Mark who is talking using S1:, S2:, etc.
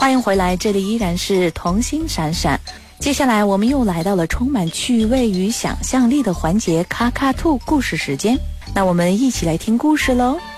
S1: 欢迎回来，这里依然是童心闪闪。接下来我们又来到了充满趣味与想象力的环节，卡卡兔故事时间。那我们一起来听故事喽。